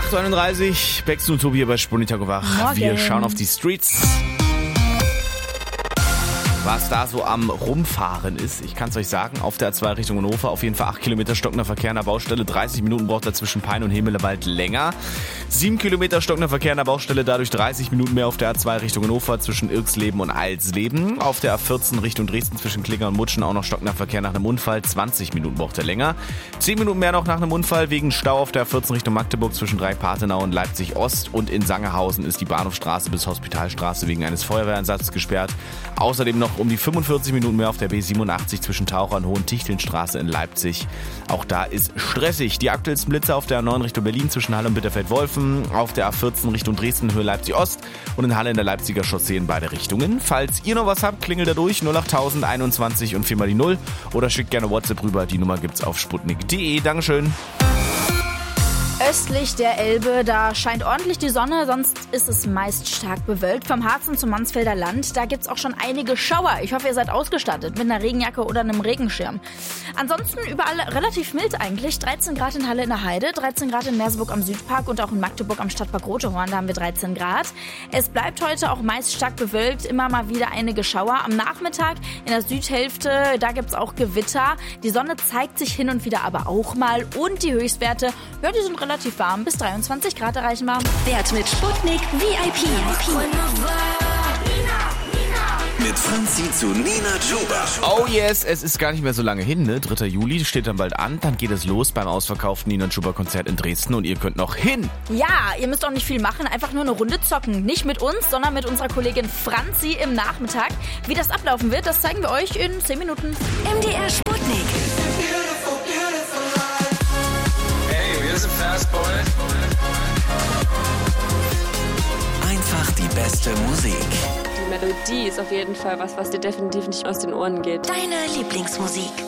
8:31 Uhr, Bex und Tobi hier bei Spunditag wach. Wir schauen auf die Streets. Was da so am Rumfahren ist, ich kann es euch sagen, auf der A2 Richtung Hannover auf jeden Fall 8 Kilometer stockender Verkehr an der Baustelle, 30 Minuten braucht er zwischen Pein und Hemelewald länger. 7 Kilometer stockender Verkehr an der Baustelle, dadurch 30 Minuten mehr auf der A2 Richtung Hannover zwischen Irksleben und Alsleben. Auf der A14 Richtung Dresden zwischen Klinger und Mutschen auch noch stockender Verkehr nach einem Unfall, 20 Minuten braucht er länger. 10 Minuten mehr noch nach einem Unfall wegen Stau auf der A14 Richtung Magdeburg zwischen Dreieck-Partenau und Leipzig Ost, und in Sangerhausen ist die Bahnhofstraße bis Hospitalstraße wegen eines Feuerwehreinsatzes gesperrt. Außerdem noch um die 45 Minuten mehr auf der B87 zwischen Taucher und Hohen-Tichtelnstraße in Leipzig. Auch da ist stressig. Die aktuellsten Blitze auf der A9 Richtung Berlin zwischen Halle und Bitterfeld-Wolfen, auf der A14 Richtung Dresden, Höhe Leipzig-Ost und in Halle in der Leipziger Chaussee in beide Richtungen. Falls ihr noch was habt, klingelt da durch 08000 21 und 4 mal die 0 oder schickt gerne WhatsApp rüber. Die Nummer gibt's auf sputnik.de. Dankeschön. Östlich der Elbe, da scheint ordentlich die Sonne, sonst ist es meist stark bewölkt. Vom Harzen zum Mansfelder Land, da gibt's auch schon einige Schauer. Ich hoffe, ihr seid ausgestattet mit einer Regenjacke oder einem Regenschirm. Ansonsten überall relativ mild eigentlich. 13 Grad in Halle in der Heide, 13 Grad in Merseburg am Südpark und auch in Magdeburg am Stadtpark Rotehorn, da haben wir 13 Grad. Es bleibt heute auch meist stark bewölkt, immer mal wieder einige Schauer. Am Nachmittag in der Südhälfte, da gibt's auch Gewitter. Die Sonne zeigt sich hin und wieder aber auch mal und die Höchstwerte, ja, die sind relativ warm, bis 23 Grad erreichen wir. Wert mit Sputnik VIP. Mit Franzi zu Nina Chuba. Oh yes, es ist gar nicht mehr so lange hin, ne? 3. Juli steht dann bald an, dann geht es los beim ausverkauften Nina Chuba Konzert in Dresden und ihr könnt noch hin. Ja, ihr müsst auch nicht viel machen, einfach nur eine Runde zocken. Nicht mit uns, sondern mit unserer Kollegin Franzi im Nachmittag. Wie das ablaufen wird, das zeigen wir euch in 10 Minuten. MDR Sputnik. Einfach die beste Musik. Die Melodie ist auf jeden Fall was dir definitiv nicht aus den Ohren geht. Deine Lieblingsmusik.